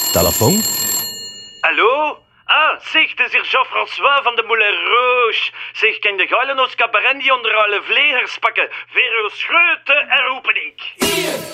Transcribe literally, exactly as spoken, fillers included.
Telefoon? Hallo? Ah, zeg, het is hier Jean-François van de Moulin Rouge. Zeg, kan de geilen ons cabaret die onder alle vlegers pakken? Voor uw schreeuwte en roepen ik.